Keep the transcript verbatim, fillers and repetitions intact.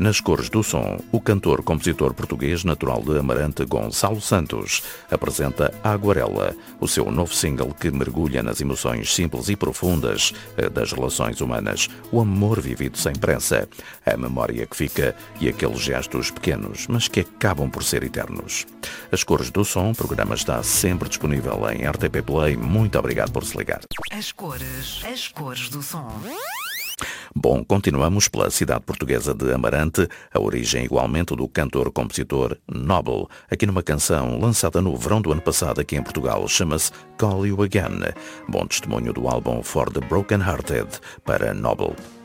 Nas cores do som, o cantor-compositor português natural de Amarante, Gonçalo Santos, apresenta Aguarela, o seu novo single que mergulha nas emoções simples e profundas das relações humanas, o amor vivido sem pressa, a memória que fica e aqueles gestos pequenos, mas que acabam por ser eternos. As Cores do Som, o programa está sempre disponível em R T P Play. Muito obrigado por se ligar. As cores, as cores do som. Bom, continuamos pela cidade portuguesa de Amarante, a origem igualmente do cantor-compositor Noble, aqui numa canção lançada no verão do ano passado aqui em Portugal, chama-se Call You Again. Bom testemunho do álbum For the Broken Hearted para Noble.